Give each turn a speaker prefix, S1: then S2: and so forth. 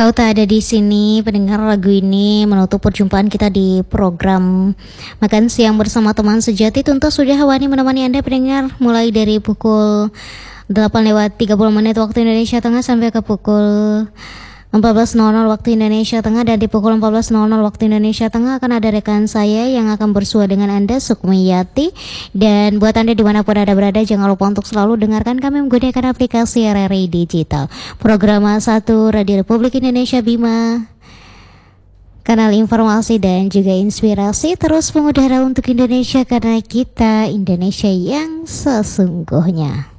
S1: Kau tak ada di sini, pendengar. Lagu ini menutup perjumpaan kita di program Makan Siang bersama Teman Sejati. Tuntas sudah Wani menemani Anda pendengar mulai dari pukul 8:30 waktu Indonesia Tengah sampai ke pukul 14.00 waktu Indonesia Tengah, dan di pukul 14.00 waktu Indonesia Tengah akan ada rekan saya yang akan bersua dengan Anda, Sukmiyati. Dan buat Anda dimanapun Anda berada, jangan lupa untuk selalu dengarkan kami menggunakan aplikasi RRI Digital, program 1 Radio Republik Indonesia Bima, kanal informasi dan juga inspirasi terus mengudara untuk Indonesia, karena kita Indonesia yang sesungguhnya.